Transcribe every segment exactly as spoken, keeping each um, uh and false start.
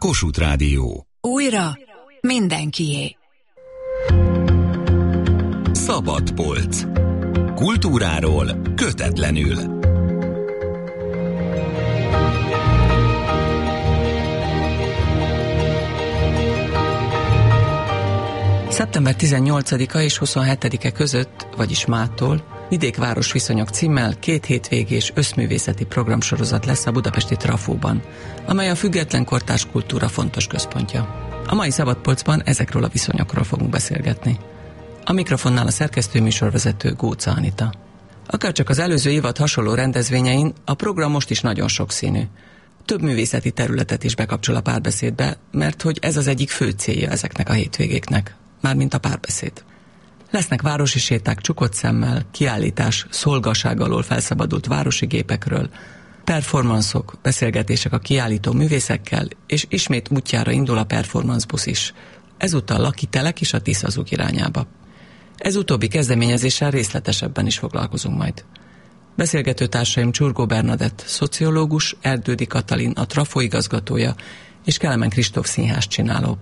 Kossuth Rádió. Újra mindenkié. Szabad polc. Kultúráról kötetlenül. szeptember tizennyolcadika és huszonhetedike között, vagyis mától Vidék-város viszonyok címmel két hétvégés összművészeti programsorozat lesz a budapesti Trafóban, amely a független kortárs kultúra fontos központja. A mai Szabadpolcban ezekről a viszonyokról fogunk beszélgetni. A mikrofonnál a szerkesztő műsorvezető Gócz Anita. Akárcsak az előző évad hasonló rendezvényein, a program most is nagyon sokszínű. Több művészeti területet is bekapcsol a párbeszédbe, mert hogy ez az egyik fő célja ezeknek a hétvégéknek, mármint a párbeszéd. Lesznek városi séták csukott szemmel, kiállítás szolgaság alól felszabadult városi gépekről, performanszok, beszélgetések a kiállító művészekkel, és ismét útjára indul a performance busz is. Ezúttal Laki Telek és a Tiszazug irányába. Ez utóbbi kezdeményezéssel részletesebben is foglalkozunk majd. Beszélgető társaim Csurgó Bernadett, szociológus, Erdődi Katalin, a Trafó igazgatója, és Kelemen Kristóf színházcsináló.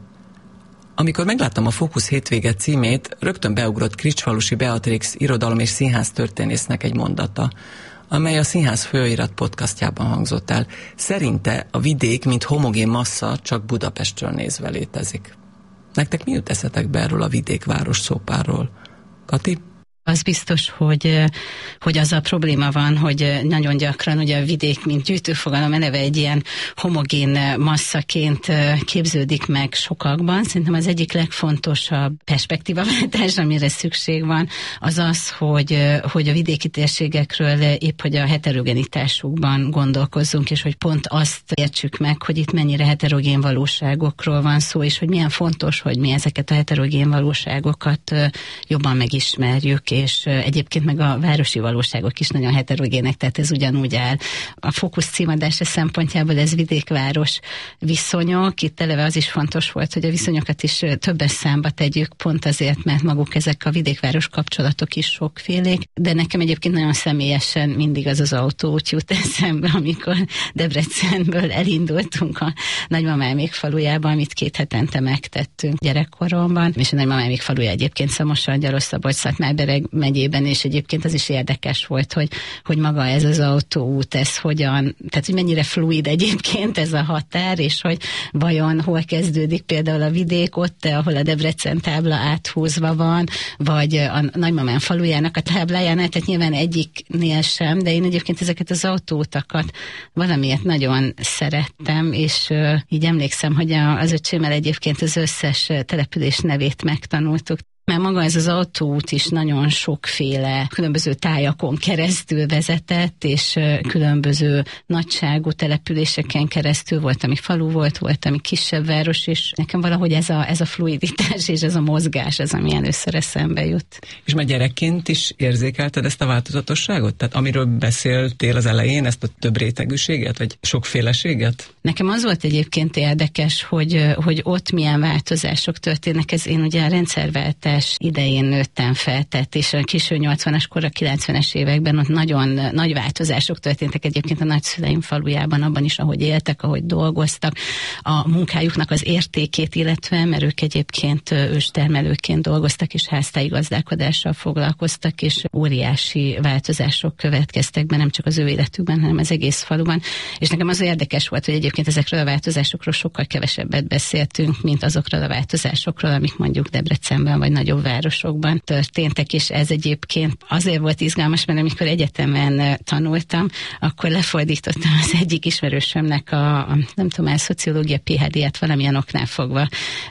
Amikor megláttam a Fókusz hétvége címét, rögtön beugrott Kricsfalusi Beatrix irodalom és színház történésznek egy mondata, amely a Színház főirat podcastjában hangzott el. Szerinte a vidék, mint homogén massza, csak Budapestről nézve létezik. Nektek mi jut eszetekbe erről a vidékváros szópárról? Kati? Az biztos, hogy, hogy az a probléma van, hogy nagyon gyakran ugye a vidék, mint gyűjtőfogalom eleve egy ilyen homogén masszaként képződik meg sokakban. Szerintem az egyik legfontosabb perspektívaváltás, amire szükség van, az az, hogy, hogy a vidéki térségekről épp, hogy a heterogenitásukban gondolkozzunk, és hogy pont azt értsük meg, hogy itt mennyire heterogén valóságokról van szó, és hogy milyen fontos, hogy mi ezeket a heterogén valóságokat jobban megismerjük, és egyébként meg a városi valóságok is nagyon heterogének, tehát ez ugyanúgy áll. A Fókusz címadása szempontjából ez vidékváros viszonyok. Itt eleve az is fontos volt, hogy a viszonyokat is többes számba tegyük, pont azért, mert maguk ezek a vidékváros kapcsolatok is sokfélék, de nekem egyébként nagyon személyesen mindig az az autóút jut eszembe, amikor Debrecenből elindultunk a nagymamámék falujába, amit két hetente megtettünk gyerekkoromban, és a nagymamámék faluja egyébként Szamoson-Gyarosz-Szabolcs-Szatmár-Bereg megyében, és egyébként az is érdekes volt, hogy, hogy maga ez az autóút, ez hogyan, tehát hogy mennyire fluid egyébként ez a határ, és hogy vajon hol kezdődik például a vidék, ott, ahol a Debrecen tábla áthúzva van, vagy a nagymamám falujának a táblájánál, tehát nyilván egyiknél sem, de én egyébként ezeket az autóutakat valamiért nagyon szerettem, és uh, így emlékszem, hogy a, az öcsémmel egyébként az összes település nevét megtanultuk. Mert maga ez az autóút is nagyon sokféle különböző tájakon keresztül vezetett, és különböző nagyságú településeken keresztül volt, ami falu volt, volt, ami kisebb város, és nekem valahogy ez a, ez a fluiditás és ez a mozgás, az, ami először eszembe jut. És már gyerekként is érzékelted ezt a változatosságot? Tehát amiről beszéltél az elején, ezt a több rétegűséget, vagy sokféleséget? Nekem az volt egyébként érdekes, hogy, hogy ott milyen változások történnek. Ez én ugye a rendszerváltás idején nőttem fel, tehát és a késő nyolcvanas-kor, a kilencvenes években ott nagyon nagy változások történtek egyébként a nagyszüleim falujában, abban is, ahogy éltek, ahogy dolgoztak, a munkájuknak az értékét, illetve, mert ők egyébként őstermelőként dolgoztak, és háztáigazdálkodással foglalkoztak, és óriási változások következtek be, nem csak az ő életükben, hanem az egész faluban. És nekem az érdekes volt, hogy egyébként ezekről a változásokról sokkal kevesebbet beszéltünk, mint azokról a változásokról, amik mondjuk Debrecenben vagy nagyobb városokban történtek, és ez egyébként azért volt izgalmas, mert amikor egyetemen tanultam, akkor lefordítottam az egyik ismerősömnek a, a nem tudom, a szociológia pé há dé-et valamilyen oknál fogva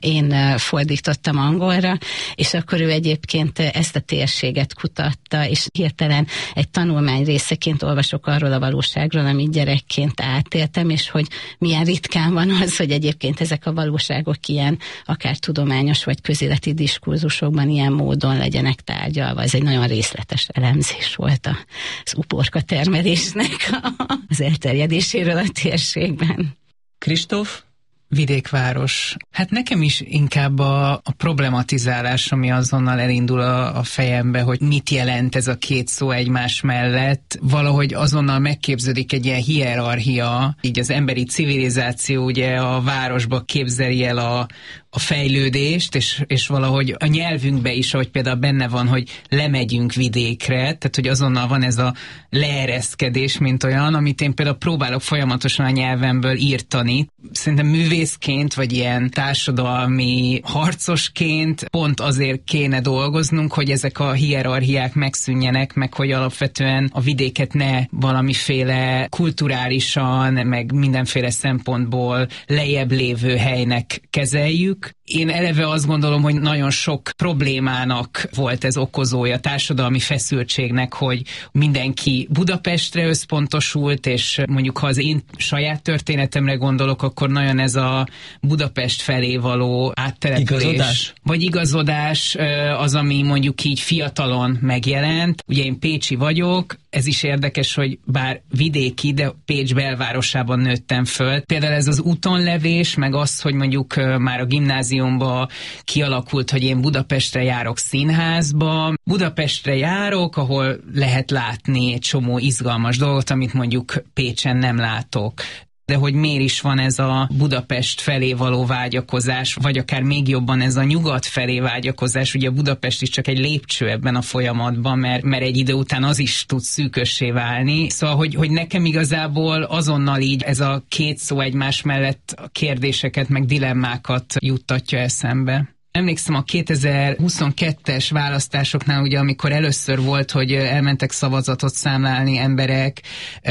én fordítottam angolra, és akkor ő egyébként ezt a térséget kutatta, és hirtelen egy tanulmány részeként olvasok arról a valóságról, amit gyerekként átéltem, és hogy milyen ritkán van az, hogy egyébként ezek a valóságok ilyen akár tudományos vagy közéleti diskurzusokban ilyen módon legyenek tárgyalva. Ez egy nagyon részletes elemzés volt az uporka termelésnek az elterjedéséről a térségben. Kristóf, Vidékváros. Hát nekem is inkább a, a problematizálás, ami azonnal elindul a, a fejembe, hogy mit jelent ez a két szó egymás mellett. Valahogy azonnal megképződik egy ilyen hierarchia, így az emberi civilizáció ugye a városba képzeli el a, a fejlődést, és, és valahogy a nyelvünkbe is, ahogy például benne van, hogy lemegyünk vidékre, tehát hogy azonnal van ez a leereszkedés, mint olyan, amit én például próbálok folyamatosan a nyelvemből írtani. Szerintem művészként, vagy ilyen társadalmi harcosként pont azért kéne dolgoznunk, hogy ezek a hierarchiák megszűnjenek, meg hogy alapvetően a vidéket ne valamiféle kulturálisan, meg mindenféle szempontból lejjebb lévő helynek kezeljük. Én eleve azt gondolom, hogy nagyon sok problémának volt ez okozója, társadalmi feszültségnek, hogy mindenki Budapestre összpontosult, és mondjuk ha az én saját történetemre gondolok, akkor nagyon ez a Budapest felé való áttelepülés. Igazodás? Vagy igazodás az, ami mondjuk így fiatalon megjelent. Ugye én pécsi vagyok, ez is érdekes, hogy bár vidéki, de Pécs belvárosában nőttem föl. Például ez az útonlevés, meg az, hogy mondjuk már a gimnáziumban kialakult, hogy én Budapestre járok színházba. Budapestre járok, ahol lehet látni egy csomó izgalmas dolgot, amit mondjuk Pécsen nem látok. De hogy miért is van ez a Budapest felé való vágyakozás, vagy akár még jobban ez a nyugat felé vágyakozás. Ugye Budapest is csak egy lépcső ebben a folyamatban, mert, mert egy idő után az is tud szűkössé válni. Szóval, hogy, hogy nekem igazából azonnal így ez a két szó egymás mellett a kérdéseket, meg dilemmákat juttatja eszembe. Emlékszem a kétezer-huszonkettes választásoknál, ugye, amikor először volt, hogy elmentek szavazatot számlálni emberek,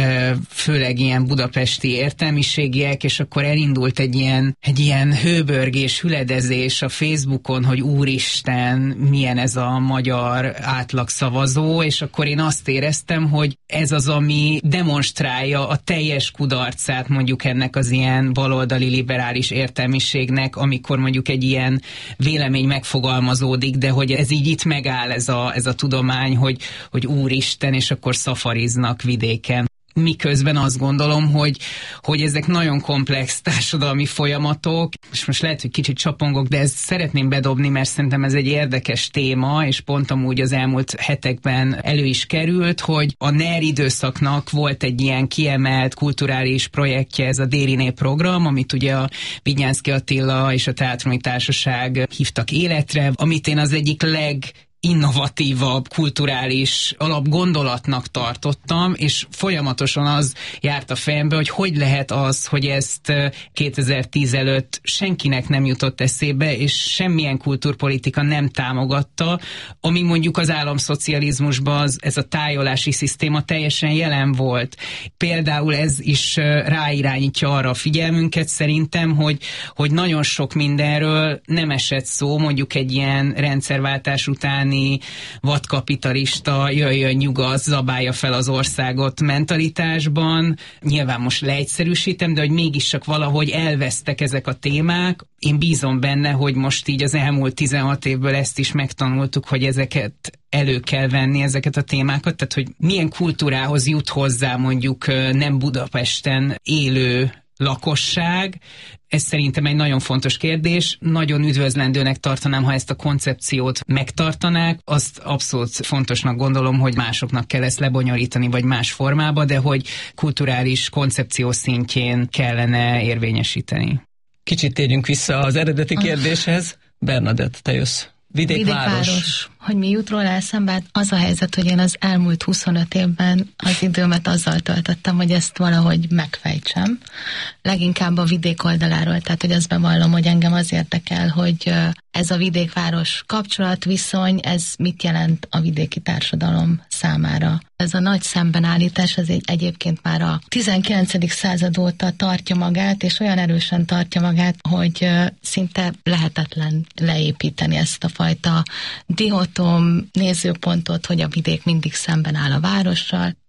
főleg ilyen budapesti értelmiségiek, és akkor elindult egy ilyen, egy ilyen hőbörgés, hüledezés a Facebookon, hogy úristen, milyen ez a magyar átlagszavazó, és akkor én azt éreztem, hogy ez az, ami demonstrálja a teljes kudarcát mondjuk ennek az ilyen baloldali liberális értelmiségnek, amikor mondjuk egy ilyen vélemény megfogalmazódik, de hogy ez így itt megáll ez a, ez a tudomány, hogy, hogy úristen, és akkor szafariznak vidéken. Miközben azt gondolom, hogy, hogy ezek nagyon komplex társadalmi folyamatok, és most lehet, hogy kicsit csapongok, de ezt szeretném bedobni, mert szerintem ez egy érdekes téma, és pont amúgy az elmúlt hetekben elő is került, hogy a NER időszaknak volt egy ilyen kiemelt kulturális projektje, ez a Dériné program, amit ugye a Vignyánszky Attila és a Teátrumi Társaság hívtak életre, amit én az egyik leg innovatívabb, kulturális alapgondolatnak tartottam, és folyamatosan az járt a fejembe, hogy hogy lehet az, hogy ezt kétezer-tíz előtt senkinek nem jutott eszébe, és semmilyen kultúrpolitika nem támogatta, ami mondjuk az államszocializmusban az, ez a tájolási szisztéma teljesen jelen volt. Például ez is ráirányítja arra a figyelmünket szerintem, hogy, hogy nagyon sok mindenről nem esett szó, mondjuk egy ilyen rendszerváltás után vadkapitalista, jöjjön nyugat, zabálja fel az országot mentalitásban. Nyilván most leegyszerűsítem, de hogy mégis csak valahogy elvesztek ezek a témák. Én bízom benne, hogy most így az elmúlt tizenhat évből ezt is megtanultuk, hogy ezeket elő kell venni, ezeket a témákat, tehát hogy milyen kultúrához jut hozzá mondjuk nem Budapesten élő lakosság. Ez szerintem egy nagyon fontos kérdés. Nagyon üdvözlendőnek tartanám, ha ezt a koncepciót megtartanák. Azt abszolút fontosnak gondolom, hogy másoknak kell ezt lebonyolítani, vagy más formába, de hogy kulturális koncepció szintjén kellene érvényesíteni. Kicsit térjünk vissza az eredeti kérdéshez. Bernadett, te jössz. Vidékváros. Vidékváros. Hogy mi jut róla eszembe, az a helyzet, hogy én az elmúlt huszonöt évben az időmet azzal töltöttem, hogy ezt valahogy megfejtsem. Leginkább a vidék oldaláról, tehát hogy azt bevallom, hogy engem az érdekel, hogy ez a vidékváros kapcsolatviszony, ez mit jelent a vidéki társadalom számára. Ez a nagy szembenállítás az egy, egyébként már a tizenkilencedik század óta tartja magát, és olyan erősen tartja magát, hogy szinte lehetetlen leépíteni ezt a fajta dihotom nézőpontot, hogy a vidék mindig szemben áll a várossal.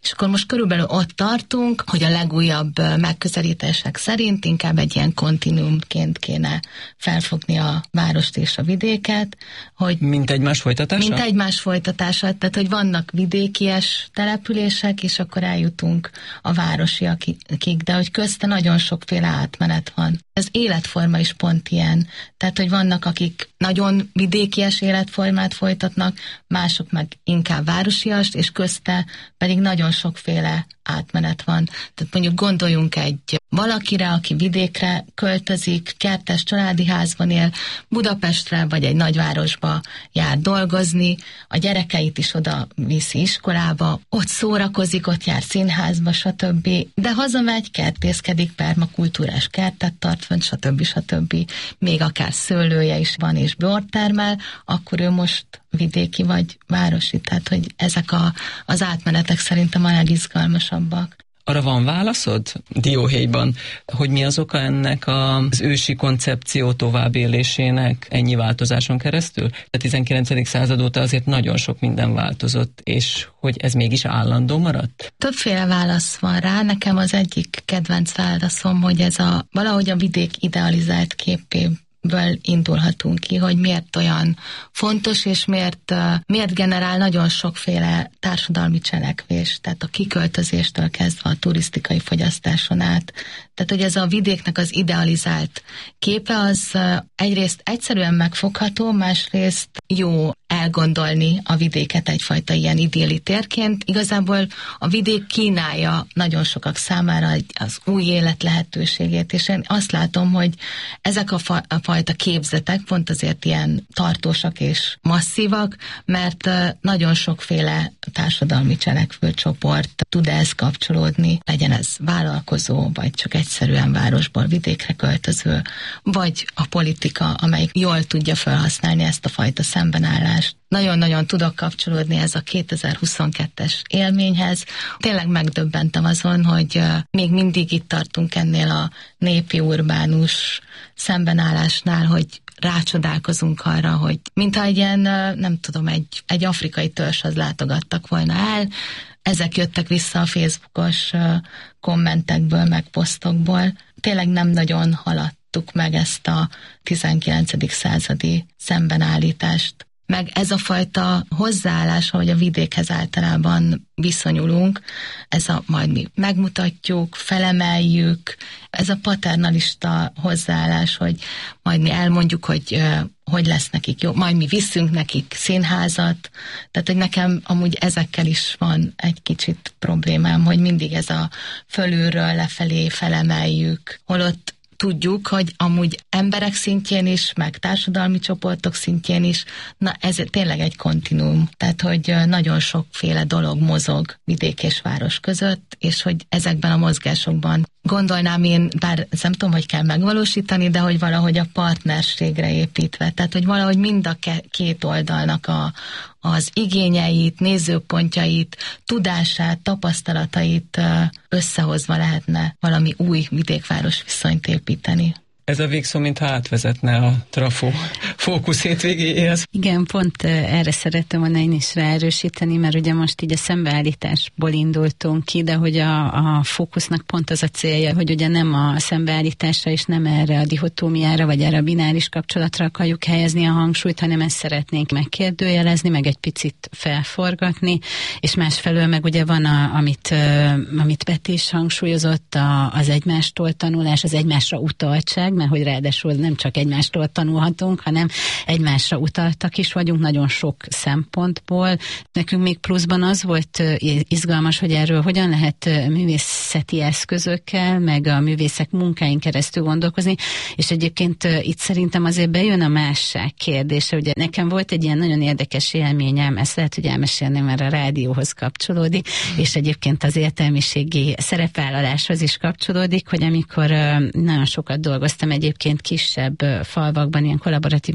És akkor most körülbelül ott tartunk, hogy a legújabb megközelítések szerint inkább egy ilyen kontinuumként kéne felfogni a várost és a vidéket, hogy... Mint egymás folytatása? Mint egymás folytatása, tehát hogy vannak vidékies települések, és akkor eljutunk a városiakig, de hogy közte nagyon sokféle átmenet van. Ez életforma is pont ilyen. Tehát, hogy vannak, akik nagyon vidékies életformát folytatnak, mások meg inkább városiast, és közte pedig nagyon sokféle átmenet van. Tehát mondjuk gondoljunk egy valakire, aki vidékre költözik, kertes családi házban él, Budapestre vagy egy nagyvárosba jár dolgozni, a gyerekeit is oda viszi iskolába, ott szórakozik, ott jár színházba, stb. De hazamegy, kertészkedik, permakultúrás kertet tart fönn, stb. stb. Még akár szőlője is van és bort termel, akkor ő most vidéki vagy városi. Tehát, hogy ezek a, az átmenetek szerintem a legizgalmasabbak. Arra van válaszod Dióhéjban, hogy mi az oka ennek az ősi koncepció továbbélésének ennyi változáson keresztül? A tizenkilencedik század óta azért nagyon sok minden változott, és hogy ez mégis állandó maradt? Többféle válasz van rá. Nekem az egyik kedvenc válaszom, hogy ez a valahogy a vidék idealizált képé ből indulhatunk ki, hogy miért olyan fontos, és miért, uh, miért generál nagyon sokféle társadalmi cselekvés, tehát a kiköltözéstől kezdve a turisztikai fogyasztáson át. Tehát, hogy ez a vidéknek az idealizált képe, az uh, egyrészt egyszerűen megfogható, másrészt jó elgondolni a vidéket egyfajta ilyen idilli térként. Igazából a vidék kínálja nagyon sokak számára az új élet lehetőségét, és én azt látom, hogy ezek a, fa- a fajta képzetek pont azért ilyen tartósak és masszívak, mert nagyon sokféle társadalmi cselekvőcsoport tud ehhez kapcsolódni, legyen ez vállalkozó, vagy csak egyszerűen városból vidékre költöző, vagy a politika, amelyik jól tudja felhasználni ezt a fajta szembenállást. Nagyon-nagyon tudok kapcsolódni ez a kétezer-huszonkettes élményhez. Tényleg megdöbbentem azon, hogy még mindig itt tartunk ennél a népi urbánus szembenállásnál, hogy rácsodálkozunk arra, hogy mintha egy ilyen, nem tudom, egy, egy afrikai törzshöz látogattak volna el. Ezek jöttek vissza a Facebookos kommentekből, meg posztokból. Tényleg nem nagyon haladtuk meg ezt a tizenkilencedik századi szembenállítást. Meg ez a fajta hozzáállás, ahogy a vidékhez általában viszonyulunk, ez a majd mi megmutatjuk, felemeljük, ez a paternalista hozzáállás, hogy majd mi elmondjuk, hogy hogy lesz nekik jó, majd mi viszünk nekik színházat, tehát hogy nekem amúgy ezekkel is van egy kicsit problémám, hogy mindig ez a fölülről lefelé felemeljük, holott tudjuk, hogy amúgy emberek szintjén is, meg társadalmi csoportok szintjén is, na ez tényleg egy kontinuum. Tehát, hogy nagyon sokféle dolog mozog vidék és város között, és hogy ezekben a mozgásokban gondolnám én, bár nem tudom, hogy kell megvalósítani, de hogy valahogy a partnerségre építve. Tehát, hogy valahogy mind a két oldalnak a, az igényeit, nézőpontjait, tudását, tapasztalatait összehozva lehetne valami új vidékváros viszonyt építeni. Ez a végszó, mintha átvezetne a trafó fókusz hétvégéhez. Igen, pont erre szerettem volna én is ráerősíteni, mert ugye most így a szembeállításból indultunk ki, de hogy a, a fókusznak pont az a célja, hogy ugye nem a szembeállításra és nem erre a dihotómiára, vagy erre a bináris kapcsolatra akarjuk helyezni a hangsúlyt, hanem ezt szeretnénk megkérdőjelezni, meg egy picit felforgatni, és másfelől meg ugye van, a, amit, amit Peti is hangsúlyozott, a, az egymástól tanulás, az egymásra utaltság, mert hogy ráadásul nem csak egymástól tanulhatunk, hanem egymásra utaltak is vagyunk nagyon sok szempontból. Nekünk még pluszban az volt izgalmas, hogy erről hogyan lehet művészeti eszközökkel, meg a művészek munkáin keresztül gondolkozni, és egyébként itt szerintem azért bejön a másság kérdése. Ugye nekem volt egy ilyen nagyon érdekes élményem, ezt lehet, hogy elmesélném, mert a rádióhoz kapcsolódik, és egyébként az értelmiségi szerepvállaláshoz is kapcsolódik, hogy amikor nagyon sokat dolgoztam egyébként kisebb falvakban, ilyen kollaboratív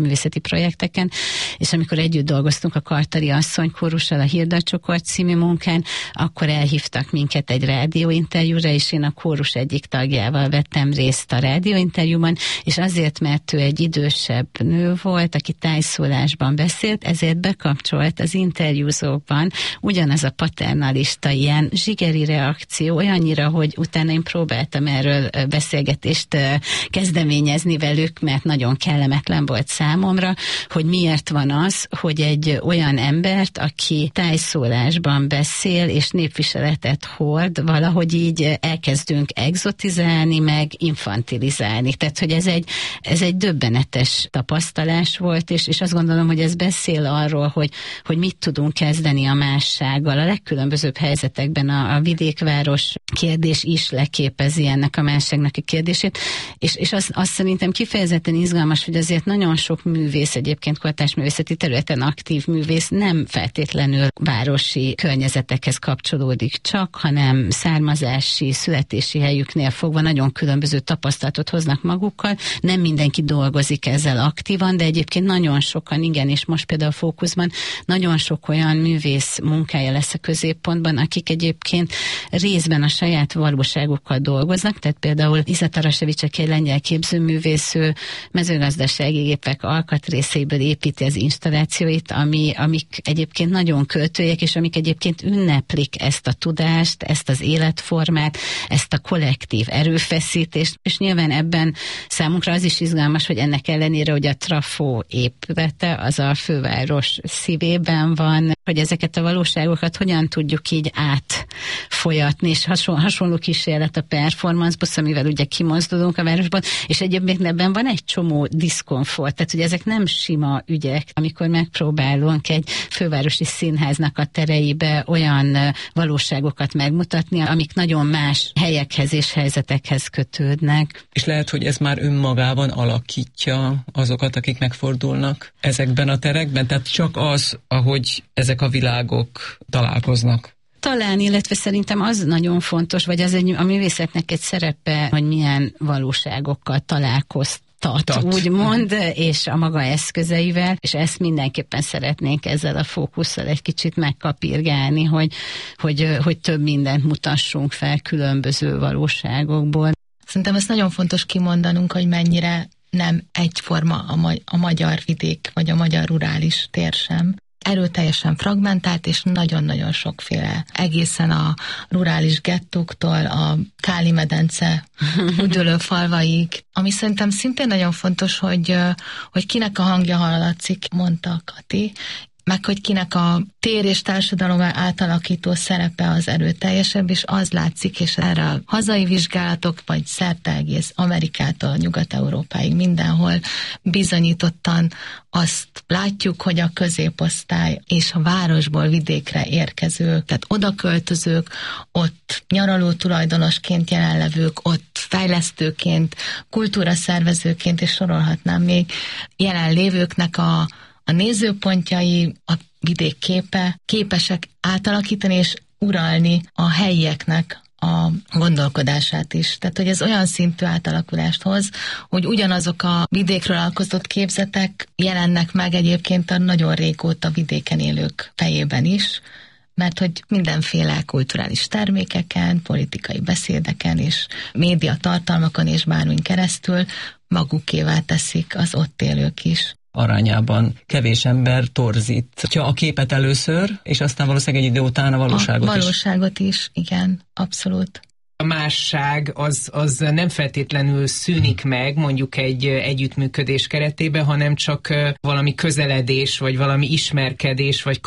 hatásművészeti projekteken, és amikor együtt dolgoztunk a Kartari Asszony kórussal a Hilda Csokor című munkán, akkor elhívtak minket egy rádióinterjúra, és én a kórus egyik tagjával vettem részt a rádióinterjúban, és azért, mert ő egy idősebb nő volt, aki tájszólásban beszélt, ezért bekapcsolt az interjúzókban ugyanaz a paternalista ilyen zsigeri reakció, olyannyira, hogy utána én próbáltam erről beszélgetést kezdeményezni velük, mert nagyon kellemetlen volt számomra, hogy miért van az, hogy egy olyan embert, aki tájszólásban beszél és népviseletet hord, valahogy így elkezdünk egzotizálni, meg infantilizálni. Tehát, hogy ez egy, ez egy döbbenetes tapasztalás volt, és, és azt gondolom, hogy ez beszél arról, hogy, hogy mit tudunk kezdeni a mássággal. A legkülönbözőbb helyzetekben a, a vidékváros kérdés is leképezi ennek a másságnak a kérdését, és, és azt, azt szerintem kifejezetten izgalmas, hogy azért nagyon sok művész, egyébként kortársművészeti területen aktív művész nem feltétlenül városi környezetekhez kapcsolódik csak, hanem származási, születési helyüknél fogva nagyon különböző tapasztalatot hoznak magukkal. Nem mindenki dolgozik ezzel aktívan, de egyébként nagyon sokan, igen, és most például a Fókuszban nagyon sok olyan művész munkája lesz a középpontban, akik egyébként részben a saját valóságukkal dolgoznak, tehát például Iza Tarasevics, aki egy lengyel képzőművész, ő mezőgazdasági gépek alkatrészéből építi az installációit, ami, amik egyébként nagyon költőjek, és amik egyébként ünneplik ezt a tudást, ezt az életformát, ezt a kollektív erőfeszítést, és nyilván ebben számunkra az is izgalmas, hogy ennek ellenére, hogy a Trafó épülete az a főváros szívében van, hogy ezeket a valóságokat hogyan tudjuk így átfolyatni, és hasonló, hasonló kísérlet a performance busz, amivel ugye kimozdulunk a városban, és egyébként ebben van egy csomó diszkomfort, tehát hogy ezek nem sima ügyek, amikor megpróbálunk egy fővárosi színháznak a tereibe olyan valóságokat megmutatni, amik nagyon más helyekhez és helyzetekhez kötődnek. És lehet, hogy ez már önmagában alakítja azokat, akik megfordulnak ezekben a terekben, tehát csak az, ahogy ezek a világok találkoznak. Talán, illetve szerintem az nagyon fontos, vagy az egy, a művészetnek egy szerepe, hogy milyen valóságokkal találkoztat, Tat. úgymond, és a maga eszközeivel, és ezt mindenképpen szeretnénk ezzel a fókusszal egy kicsit megkapirgálni, hogy, hogy, hogy több mindent mutassunk fel különböző valóságokból. Szerintem ezt nagyon fontos kimondanunk, hogy mennyire nem egyforma a, ma- a magyar vidék, vagy a magyar rurális tér sem. Erőteljesen fragmentált, és nagyon-nagyon sokféle. Egészen a rurális gettóktól a Káli-medence üdülő falvaig, ami szerintem szintén nagyon fontos, hogy, hogy kinek a hangja hallatszik, mondta Kati, meg hogy kinek a tér és társadalom átalakító szerepe az erőteljesebb, és az látszik, és erre a hazai vizsgálatok, vagy szerte egész Amerikától Nyugat-Európáig mindenhol bizonyítottan azt látjuk, hogy a középosztály és a városból vidékre érkezők, tehát oda költözők, ott nyaraló tulajdonosként jelenlevők, ott fejlesztőként, kultúraszervezőként, és sorolhatnám még jelenlévőknek a A nézőpontjai, a vidék képe képesek átalakítani és uralni a helyieknek a gondolkodását is. Tehát, hogy ez olyan szintű átalakulást hoz, hogy ugyanazok a vidékről alkotott képzetek jelennek meg egyébként a nagyon régóta vidéken élők fejében is, mert hogy mindenféle kulturális termékeken, politikai beszédeken és média tartalmakon és bármin keresztül magukévá teszik az ott élők is. Arányában kevés ember torzítja a képet először, és aztán valószínűleg egy idő után a valóságot, a valóságot is. is. Igen, abszolút. A másság az, az nem feltétlenül szűnik meg mondjuk egy együttműködés keretében, hanem csak valami közeledés, vagy valami ismerkedés, vagy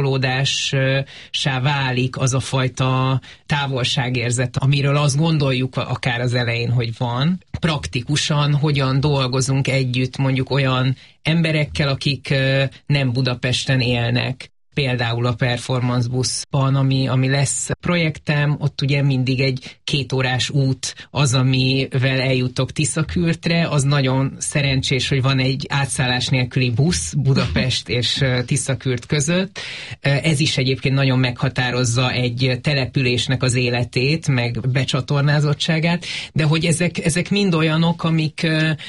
kapcsolódássá válik az a fajta távolságérzet, amiről azt gondoljuk akár az elején, hogy van. Praktikusan hogyan dolgozunk együtt mondjuk olyan emberekkel, akik nem Budapesten élnek. Például a Performance buszban, ami, ami lesz projektem, ott ugye mindig egy kétórás út az, amivel eljutok Tiszakürtre, az nagyon szerencsés, hogy van egy átszállás nélküli busz Budapest és Tiszakürt között. Ez is egyébként nagyon meghatározza egy településnek az életét, meg becsatornázottságát, de hogy ezek, ezek mind olyanok, amik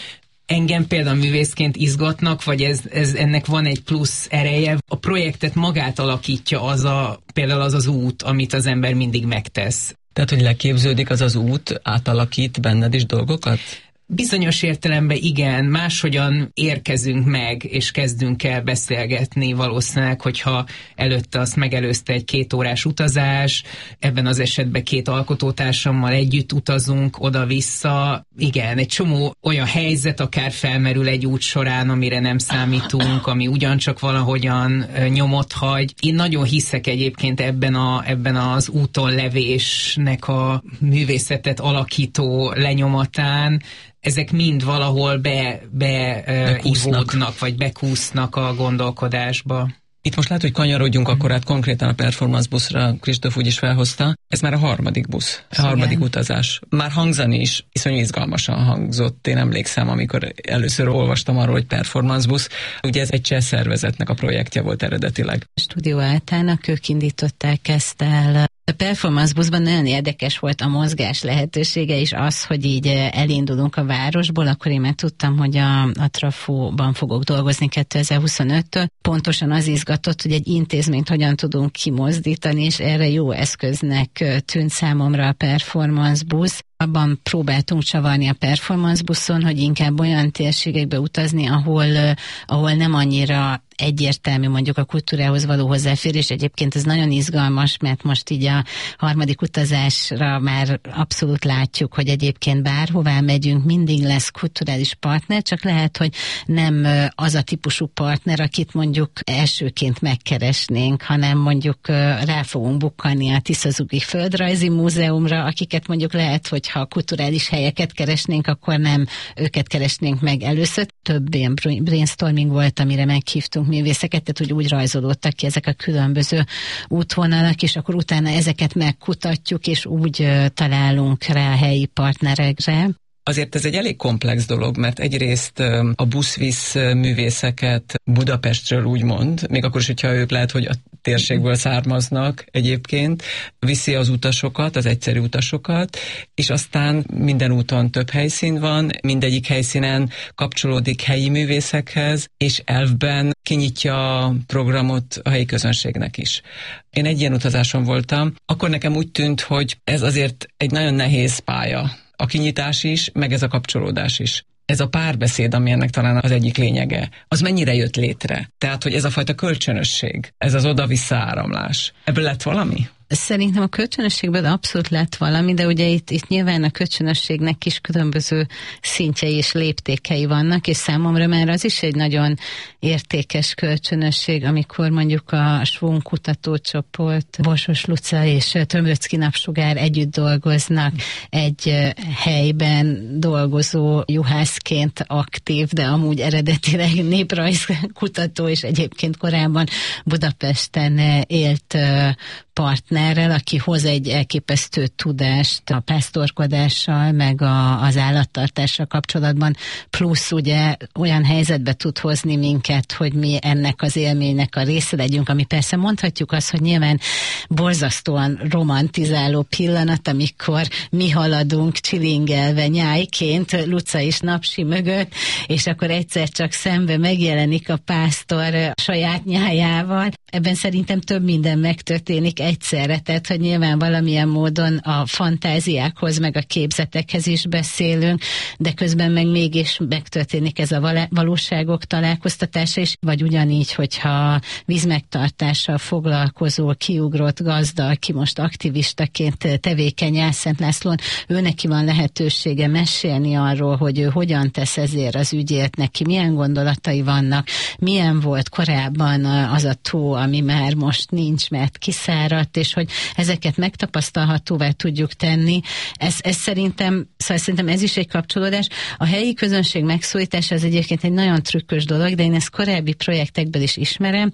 Engem például művészként izgatnak, vagy ez, ez ennek van egy plusz ereje. A projektet magát alakítja az a, például az az út, amit az ember mindig megtesz. Tehát, hogy leképződik az az út, átalakít benned is dolgokat? Bizonyos értelemben igen, máshogyan érkezünk meg, és kezdünk el beszélgetni valószínűleg, hogyha előtte azt megelőzte egy két órás utazás, ebben az esetben két alkotótársammal együtt utazunk oda-vissza. Igen, egy csomó olyan helyzet akár felmerül egy út során, amire nem számítunk, ami ugyancsak valahogyan nyomot hagy. Én nagyon hiszek egyébként ebben, a, ebben az úton levésnek a művészetet alakító lenyomatán. Ezek mind valahol be, be uh, ivódnak, vagy bekúsznak a gondolkodásba. Itt most lehet, hogy kanyarodjunk akkor át konkrétan a performance buszra, Kristóf úgy is felhozta. Ez már a harmadik busz, a harmadik igen. utazás. Már hangzani is iszonyú izgalmasan hangzott. Én emlékszem, amikor először olvastam arról, hogy performance busz. Ugye ez egy cseh szervezetnek a projektje volt eredetileg. A Stúdió Áltának ők indították ezt el. A performance buszban nagyon érdekes volt a mozgás lehetősége, és az, hogy így elindulunk a városból, akkor én már tudtam, hogy a, a Trafóban fogok dolgozni kétezer-huszonöttől. Pontosan az izgatott, hogy egy intézményt hogyan tudunk kimozdítani, és erre jó eszköznek tűnt számomra a performance busz. Abban próbáltunk csavarni a performance buszon, hogy inkább olyan térségekbe utazni, ahol, ahol nem annyira egyértelmű mondjuk a kultúrához való hozzáférés. Egyébként ez nagyon izgalmas, mert most így a harmadik utazásra már abszolút látjuk, hogy egyébként bárhová megyünk, mindig lesz kulturális partner, csak lehet, hogy nem az a típusú partner, akit mondjuk elsőként megkeresnénk, hanem mondjuk rá fogunk bukkani a Tiszazugi Földrajzi Múzeumra, akiket mondjuk lehet, hogy ha kulturális helyeket keresnénk, akkor nem őket keresnénk meg először. Több ilyen brainstorming volt, amire meghívtunk művészeket, tehát úgy, úgy rajzolódtak ki ezek a különböző útvonalak, és akkor utána ezeket megkutatjuk, és úgy találunk rá helyi partnerekre. Azért ez egy elég komplex dolog, mert egyrészt a busz visz művészeket Budapestről úgymond, még akkor is, hogyha ők lehet, hogy a térségből származnak egyébként, viszi az utasokat, az egyszerű utasokat, és aztán minden úton több helyszín van, mindegyik helyszínen kapcsolódik helyi művészekhez, és elvben kinyitja a programot a helyi közönségnek is. Én egy ilyen utazáson voltam, akkor nekem úgy tűnt, hogy ez azért egy nagyon nehéz pálya. A kinyitás is, meg ez a kapcsolódás is. Ez a párbeszéd, ami ennek talán az egyik lényege, az mennyire jött létre? Tehát, hogy ez a fajta kölcsönösség, ez az oda-vissza áramlás. Ebből lett valami? Szerintem a kölcsönösségben abszolút lett valami, de ugye itt, itt nyilván a kölcsönösségnek is különböző szintjei és léptékei vannak, és számomra már az is egy nagyon értékes kölcsönösség, amikor mondjuk a Schwung kutatócsoport, Borsos Luca és Tömröczki Napsugár együtt dolgoznak, egy helyben dolgozó juhászként aktív, de amúgy eredetileg néprajzkutató, és egyébként korábban Budapesten élt partnerrel, aki hoz egy elképesztő tudást a pásztorkodással, meg a, az állattartással kapcsolatban, plusz ugye olyan helyzetbe tud hozni minket, hogy mi ennek az élménynek a része legyünk, ami persze mondhatjuk azt, hogy nyilván borzasztóan romantizáló pillanat, amikor mi haladunk csilingelve nyájként, Luca is Napsi mögött, és akkor egyszer csak szembe megjelenik a pásztor saját nyájával. Ebben szerintem több minden megtörténik egyszerre, tehát hogy nyilván valamilyen módon a fantáziákhoz, meg a képzetekhez is beszélünk, de közben meg mégis megtörténik ez a valóságok találkoztatása is, vagy ugyanígy, hogyha vízmegtartással foglalkozó, kiugrott gazda, aki most aktivistaként tevékeny Álszent Lászlón, ő neki van lehetősége mesélni arról, hogy ő hogyan tesz ezért az ügyért, neki milyen gondolatai vannak, milyen volt korábban az a tó, ami már most nincs, mert kiszáradt, és hogy ezeket megtapasztalhatóvá tudjuk tenni. Ez, ez szerintem, szóval szerintem ez is egy kapcsolódás. A helyi közönség megszólítása az egyébként egy nagyon trükkös dolog, de én ezt korábbi projektekből is ismerem,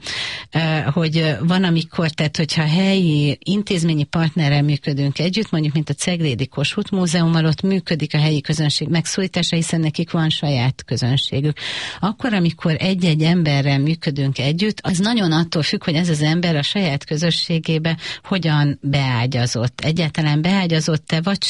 hogy van amikor, tehát hogyha helyi intézményi partnerrel működünk együtt, mondjuk mint a Ceglédi Kossuth Múzeummal, ott működik a helyi közönség megszólítása, hiszen nekik van saját közönségük. Akkor, amikor egy-egy emberrel működünk együtt, az nagyon attól függ, hogy ez az ember a saját közösségébe hogyan beágyazott. Egyáltalán beágyazott-e vagy sem?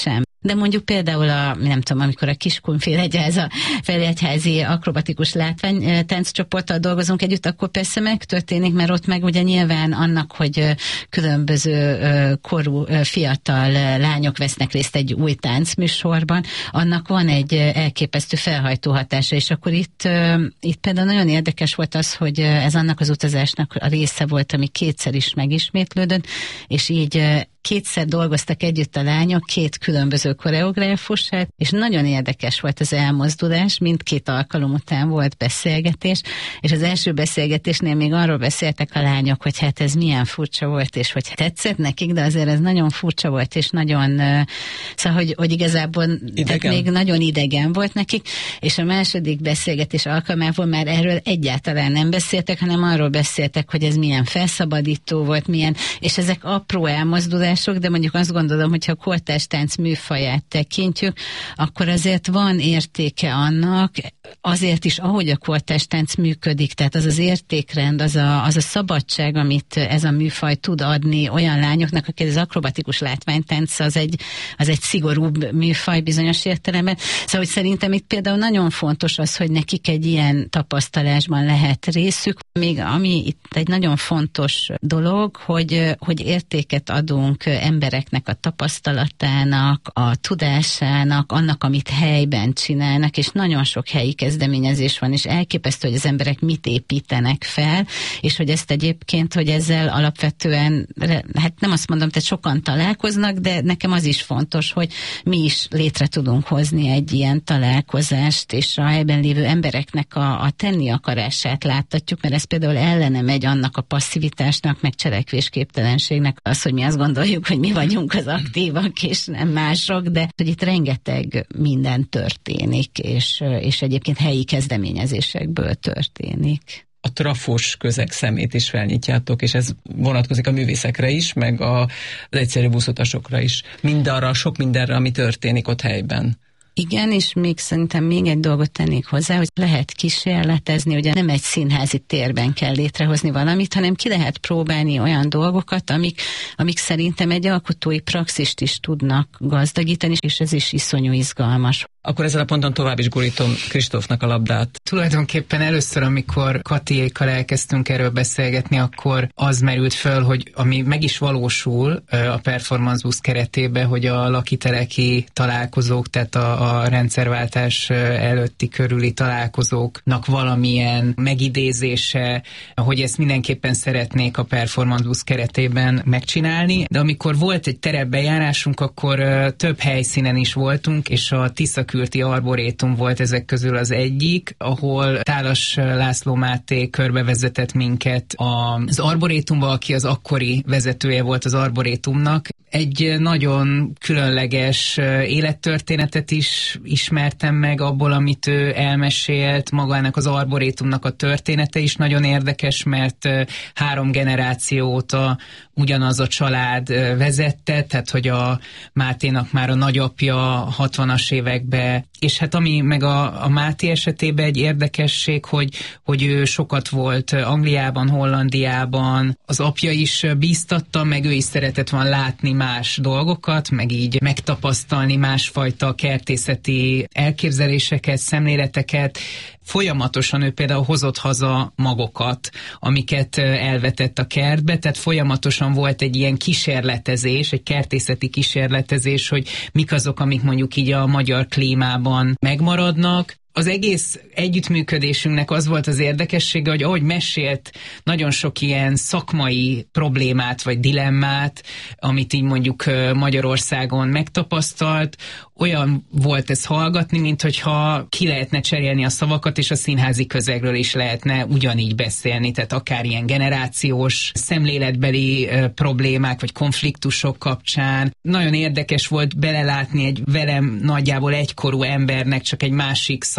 De mondjuk például a, nem tudom, amikor a Kiskunfélegyház, a Felegyházi akrobatikus látvány tánccsoporttal dolgozunk együtt, akkor persze megtörténik, mert ott meg ugye nyilván annak, hogy különböző korú fiatal lányok vesznek részt egy új táncműsorban, annak van egy elképesztő felhajtó hatása, és akkor itt, itt például nagyon érdekes volt az, hogy ez annak az utazásnak a része volt, ami kétszer is megismétlődött, és így kétszer dolgoztak együtt a lányok, két különböző koreográfussal, és nagyon érdekes volt az elmozdulás, mindkét alkalom után volt beszélgetés, és az első beszélgetésnél még arról beszéltek a lányok, hogy hát ez milyen furcsa volt, és hogy tetszett nekik, de azért ez nagyon furcsa volt, és nagyon, szóval, hogy, hogy igazából tehát még nagyon idegen volt nekik, és a második beszélgetés alkalmával már erről egyáltalán nem beszéltek, hanem arról beszéltek, hogy ez milyen felszabadító volt, milyen, és ezek apró elmozdulások, de mondjuk azt gondolom, hogyha a kortárs tánc műfaját tekintjük, akkor azért van értéke annak, azért is, ahogy a kortárs tánc működik, tehát az az értékrend, az a, az a szabadság, amit ez a műfaj tud adni olyan lányoknak, akik az akrobatikus látványtánc az egy, az egy szigorúbb műfaj bizonyos értelemben. Szóval, hogy szerintem itt például nagyon fontos az, hogy nekik egy ilyen tapasztalásban lehet részük. Még ami itt egy nagyon fontos dolog, hogy, hogy értéket adunk embereknek a tapasztalatának, a tudásának, annak, amit helyben csinálnak, és nagyon sok helyi kezdeményezés van, és elképesztő, hogy az emberek mit építenek fel, és hogy ezt egyébként, hogy ezzel alapvetően, hát nem azt mondom, tehát sokan találkoznak, de nekem az is fontos, hogy mi is létre tudunk hozni egy ilyen találkozást, és a helyben lévő embereknek a, a tenni akarását láttatjuk, mert ez például ellene megy annak a passzivitásnak, meg cselekvésképtelenségnek, az, hogy mi azt gondoljuk, hogy mi vagyunk az aktívak, és nem mások, de hogy itt rengeteg minden történik, és, és egyébként helyi kezdeményezésekből történik. A trafos közeg szemét is felnyitjátok, és ez vonatkozik a művészekre is, meg a, az egyszerű buszutasokra is. Mindarra, sok mindenre, ami történik ott helyben. Igen, és még szerintem még egy dolgot tennék hozzá, hogy lehet kísérletezni, ugye nem egy színházi térben kell létrehozni valamit, hanem ki lehet próbálni olyan dolgokat, amik, amik szerintem egy alkotói praxist is tudnak gazdagítani, és ez is iszonyú izgalmas. Akkor ezen a ponton tovább is gurítom Kristófnak a labdát. Tulajdonképpen először, amikor Katiékkal elkezdtünk erről beszélgetni, akkor az merült föl, hogy ami meg is valósul a Performance Bus keretében, hogy a lakiteleki találkozók, tehát a, a rendszerváltás előtti körüli találkozóknak valamilyen megidézése, hogy ezt mindenképpen szeretnék a Performance Bus keretében megcsinálni, de amikor volt egy terepbejárásunk, akkor több helyszínen is voltunk, és a Tiszakürti Arborétum volt ezek közül az egyik, ahol Tálas László Máté körbevezetett minket az Arborétumba, aki az akkori vezetője volt az Arborétumnak. Egy nagyon különleges élettörténetet is ismertem meg abból, amit ő elmesélt. Magának az Arborétumnak a története is nagyon érdekes, mert három generáció óta ugyanaz a család vezette, tehát hogy a Máténak már a nagyapja hatvanas években, és hát ami meg a, a Máté esetében egy érdekesség, hogy, hogy ő sokat volt Angliában, Hollandiában, az apja is bíztatta, meg ő is szeretett volna látni más dolgokat, meg így megtapasztalni másfajta kertészeti elképzeléseket, szemléleteket. Folyamatosan ő például hozott haza magokat, amiket elvetett a kertbe, tehát folyamatosan volt egy ilyen kísérletezés, egy kertészeti kísérletezés, hogy mik azok, amik mondjuk így a magyar klímában megmaradnak. Az egész együttműködésünknek az volt az érdekessége, hogy ahogy mesélt nagyon sok ilyen szakmai problémát vagy dilemmát, amit így mondjuk Magyarországon megtapasztalt, olyan volt ez hallgatni, mint hogyha ki lehetne cserélni a szavakat, és a színházi közegről is lehetne ugyanígy beszélni, tehát akár ilyen generációs, szemléletbeli uh, problémák vagy konfliktusok kapcsán. Nagyon érdekes volt belelátni egy velem nagyjából egykorú embernek csak egy másik szak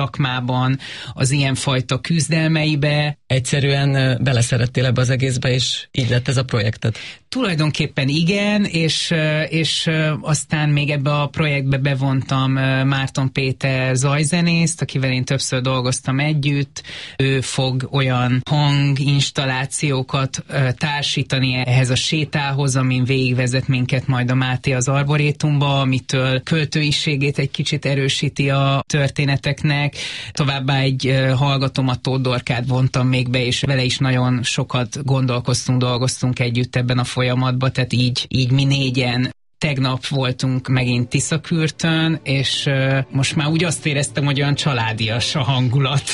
szakmában, az ilyenfajta küzdelmeibe. Egyszerűen beleszerettél ebbe az egészbe, és így lett ez a projekted? Tulajdonképpen igen, és, és aztán még ebbe a projektbe bevontam Márton Péter zajzenészt, akivel én többször dolgoztam együtt. Ő fog olyan hanginstallációkat társítani ehhez a sétához, amin végigvezet minket majd a Máté az arborétumba, amitől költőiségét egy kicsit erősíti a történeteknek. Továbbá egy hallgatómat, Tóth Dorkát vontam még be, és vele is nagyon sokat gondolkoztunk, dolgoztunk együtt ebben a folyamatban, tehát így, így mi négyen tegnap voltunk megint Tiszakürtön, és uh, most már úgy azt éreztem, hogy olyan családias a hangulat.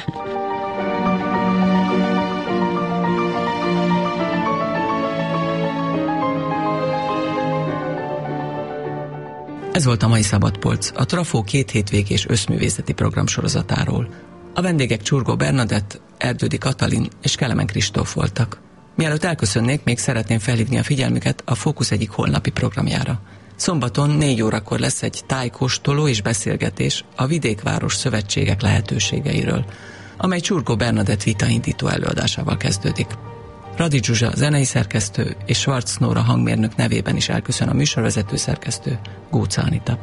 Ez volt a mai Szabadpolc, a Trafó két hétvégés összművészeti programsorozatáról. A vendégek Csurgó Bernadett, Erdődi Katalin és Kelemen Kristóf voltak. Mielőtt elköszönnék, még szeretném felhívni a figyelmüket a Fókusz egyik holnapi programjára. Szombaton négy órakor lesz egy tájkóstoló és beszélgetés a Vidékváros Szövetségek lehetőségeiről, amely Csurgó Bernadett vitaindító előadásával kezdődik. Radi Zsuzsa zenei szerkesztő és Schwarz Nóra hangmérnök nevében is elköszön a műsorvezető szerkesztő, Gócz Anita.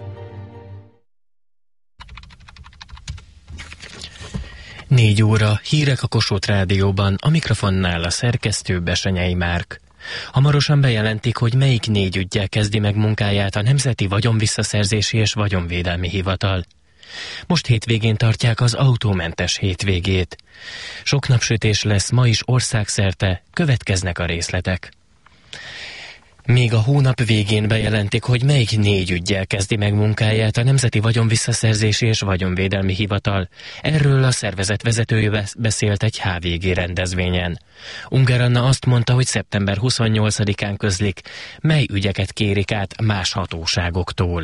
Négy óra, hírek a Kossuth Rádióban, a mikrofonnál a szerkesztő Besenyei Márk. Hamarosan bejelentik, hogy melyik négy üggyel kezdi meg munkáját a Nemzeti Vagyonvisszaszerzési és Vagyonvédelmi Hivatal. Most hétvégén tartják az autómentes hétvégét. Sok napsütés lesz ma is országszerte, következnek a részletek. Még a hónap végén bejelentik, hogy melyik négy üggyel kezdi meg munkáját a Nemzeti Vagyonvisszaszerzési és Vagyonvédelmi Hivatal. Erről a szervezet vezetője beszélt egy há vé gé rendezvényen. Ungár Anna azt mondta, hogy szeptember huszonnyolcadikán közlik, mely ügyeket kérik át más hatóságoktól.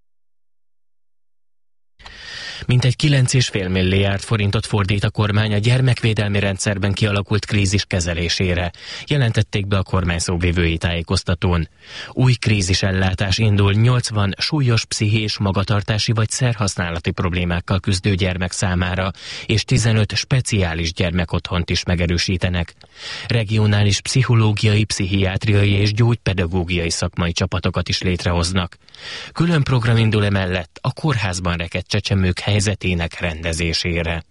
Mintegy kilenc egész öt milliárd forintot fordít a kormány a gyermekvédelmi rendszerben kialakult krízis kezelésére, jelentették be a kormány szóvivői tájékoztatón. Új krízisellátás indul nyolcvan súlyos pszichés, magatartási vagy szerhasználati problémákkal küzdő gyermek számára, és tizenöt speciális gyermekotthont is megerősítenek. Regionális pszichológiai, pszichiátriai és gyógypedagógiai szakmai csapatokat is létrehoznak. Külön program indul emellett a kórházban rekedt csecsemők helyzetének rendezésére.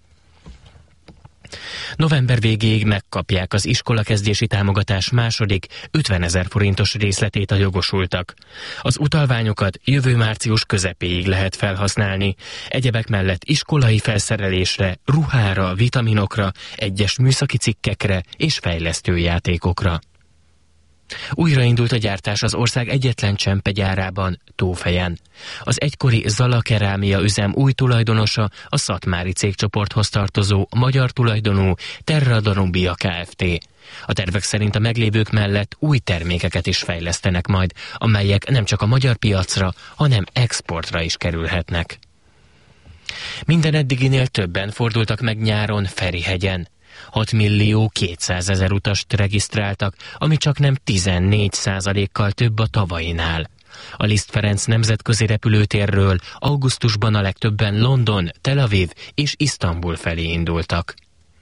November végéig megkapják az iskolakezdési támogatás második ötvenezer forintos részletét a jogosultak. Az utalványokat jövő március közepéig lehet felhasználni, egyebek mellett iskolai felszerelésre, ruhára, vitaminokra, egyes műszaki cikkekre és fejlesztőjátékokra. Újraindult a gyártás az ország egyetlen csempegyárában, Tófejen. Az egykori Zala Kerámia üzem új tulajdonosa a szatmári cégcsoporthoz tartozó magyar tulajdonú Terra Danubia Kft. A tervek szerint a meglévők mellett új termékeket is fejlesztenek majd, amelyek nem csak a magyar piacra, hanem exportra is kerülhetnek. Minden eddiginél többen fordultak meg nyáron Ferihegyen. hat millió kétszázezer utast regisztráltak, ami csak nem tizennégy százalékkal több a tavainál. A Liszt Ferenc nemzetközi repülőtérről augusztusban a legtöbben London, Tel Aviv és Isztambul felé indultak.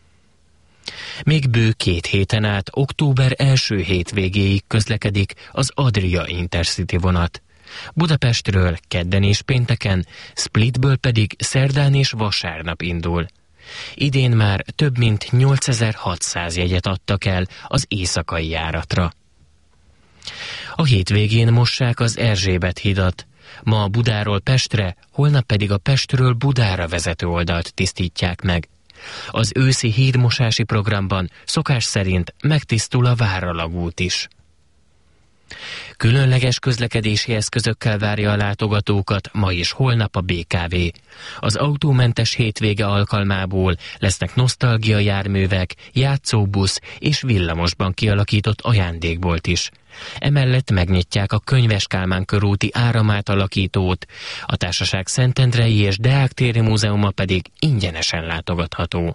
Még bő két héten át október első hétvégéig közlekedik az Adria Intercity vonat. Budapestről kedden és pénteken, Splitből pedig szerdán és vasárnap indul. Idén már több mint nyolcezer-hatszáz jegyet adtak el az éjszakai járatra. A hétvégén mossák az Erzsébet hidat. Ma a Budáról Pestre, holnap pedig a Pestről Budára vezető oldalt tisztítják meg. Az őszi hídmosási programban szokás szerint megtisztul a Váralagút is. Különleges közlekedési eszközökkel várja a látogatókat ma és holnap a bé ká vé. Az autómentes hétvége alkalmából lesznek nosztalgia járművek, játszóbusz és villamosban kialakított ajándékbolt is. Emellett megnyitják a Könyves Kálmán körúti áramátalakítót, a társaság Szentendrei és Deák téri múzeuma pedig ingyenesen látogatható.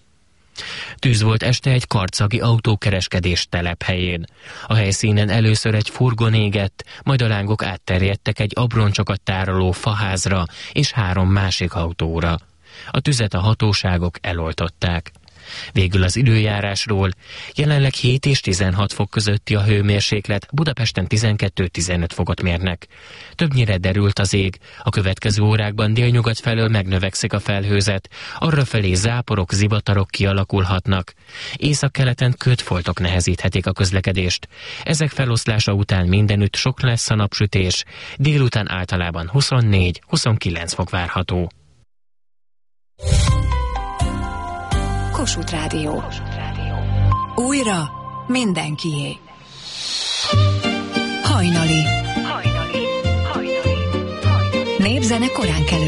Tűz volt este egy karcagi autókereskedés telephelyén. A helyszínen először egy furgon égett, majd a lángok átterjedtek egy abroncsokat tároló faházra és három másik autóra. A tüzet a hatóságok eloltották. Végül az időjárásról: jelenleg hét és tizenhat fok közötti a hőmérséklet, Budapesten tizenkettő-tizenöt fokot mérnek. Többnyire derült az ég, a következő órákban délnyugat felől megnövekszik a felhőzet, arrafelé záporok, zivatarok kialakulhatnak. Északkeleten kötfoltok nehezíthetik a közlekedést. Ezek feloszlása után mindenütt sok lesz a napsütés, délután általában huszonnégy-huszonkilenc fok várható. Kossuth Rádió. Újra mindenkié. Hajnali. Népzene korán kelő